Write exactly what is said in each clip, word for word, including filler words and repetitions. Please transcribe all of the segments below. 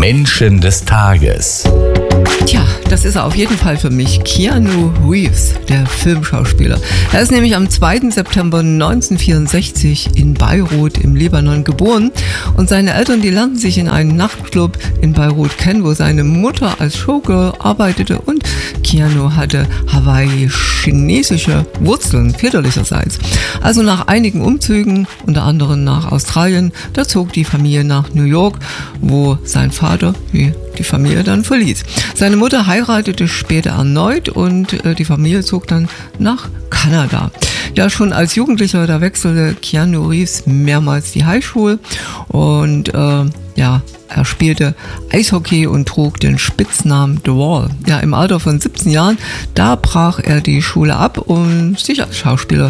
Menschen des Tages. Tja, das ist er auf jeden Fall für mich. Keanu Reeves, der Filmschauspieler. Er ist nämlich am zweiten September neunzehnhundertvierundsechzig in Beirut im Libanon geboren. Und seine Eltern, die lernten sich in einem Nachtclub in Beirut kennen, wo seine Mutter als Showgirl arbeitete. Und Keanu hatte Hawaii-chinesische Wurzeln, väterlicherseits. Also nach einigen Umzügen, unter anderem nach Australien, da zog die Familie nach New York, wo sein Vater wie die Familie dann verließ. Seine Mutter heiratete später erneut und äh, die Familie zog dann nach Kanada. Ja, schon als Jugendlicher, da wechselte Keanu Reeves mehrmals die Highschool und äh, ja, er spielte Eishockey und trug den Spitznamen The Wall. Ja, im Alter von siebzehn Jahren, da brach er die Schule ab, um sich als Schauspieler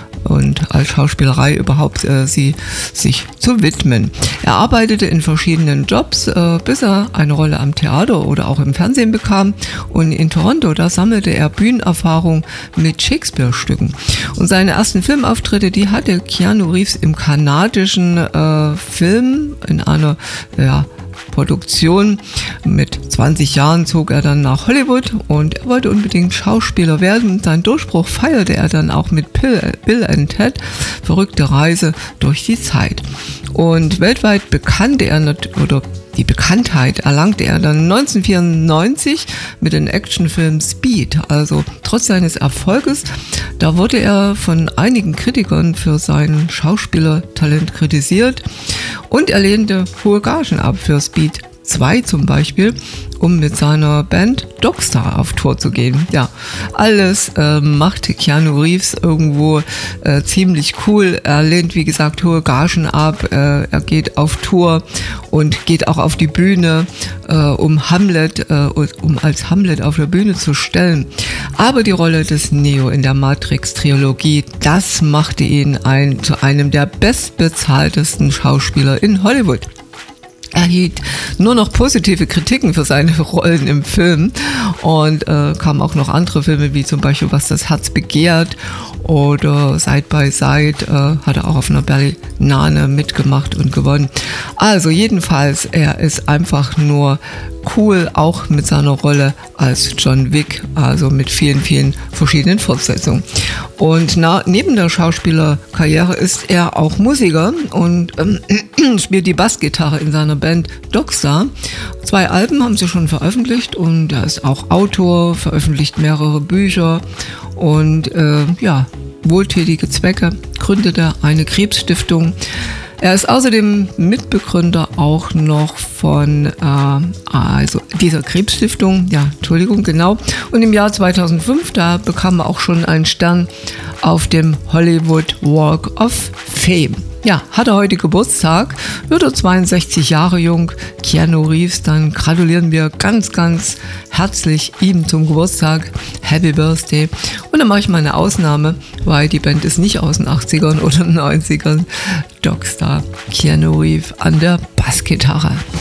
und als Schauspielerei überhaupt äh, sie sich zu widmen. Er arbeitete in verschiedenen Jobs, äh, bis er eine Rolle am Theater oder auch im Fernsehen bekam. Und in Toronto, da sammelte er Bühnenerfahrung mit Shakespeare-Stücken. Und seine ersten Filmauftritte, die hatte Keanu Reeves im kanadischen äh, Film in einer ja, Produktion. Mit zwanzig Jahren zog er dann nach Hollywood und er wollte unbedingt Schauspieler werden. Sein Durchbruch feierte er dann auch mit Bill and Ted, verrückte Reise durch die Zeit. Und weltweit bekannte er, oder die Bekanntheit erlangte er dann neunzehnhundertvierundneunzig mit dem Actionfilm Speed. Also trotz seines Erfolges, da wurde er von einigen Kritikern für sein Schauspielertalent kritisiert und er lehnte hohe Gagen ab für Speed zwei zum Beispiel, um mit seiner Band Dogstar auf Tour zu gehen. Ja, alles äh, macht Keanu Reeves irgendwo äh, ziemlich cool. Er lehnt, wie gesagt, hohe Gagen ab. Äh, er geht auf Tour und geht auch auf die Bühne, äh, um Hamlet, äh, um als Hamlet auf der Bühne zu stellen. Aber die Rolle des Neo in der Matrix-Trilogie, das machte ihn ein, zu einem der bestbezahltesten Schauspieler in Hollywood. Er erhielt nur noch positive Kritiken für seine Rollen im Film und äh, kamen auch noch andere Filme, wie zum Beispiel Was das Herz begehrt oder Side by Side, äh, hat er auch auf einer Berlinale mitgemacht und gewonnen. Also jedenfalls, er ist einfach nur cool, auch mit seiner Rolle als John Wick, also mit vielen, vielen verschiedenen Fortsetzungen. Und na, neben der Schauspielerkarriere ist er auch Musiker und ähm, spielt die Bassgitarre in seiner Band Dogstar. Zwei Alben haben sie schon veröffentlicht und er ist auch Autor, veröffentlicht mehrere Bücher und äh, ja, wohltätige Zwecke, gründete eine Krebsstiftung. Er ist außerdem Mitbegründer auch noch von äh, also dieser Krebsstiftung, ja, Entschuldigung, genau. Und im Jahr zweitausendfünf, da bekam er auch schon einen Stern auf dem Hollywood Walk of Fame. Ja, hat er heute Geburtstag, wird er zweiundsechzig Jahre jung. Keanu Reeves, dann gratulieren wir ganz, ganz herzlich ihm zum Geburtstag. Happy Birthday. Und dann mache ich mal eine Ausnahme, weil die Band ist nicht aus den achtzigern oder neunzigern. Dogstar, Keanu Reeves an der Bassgitarre.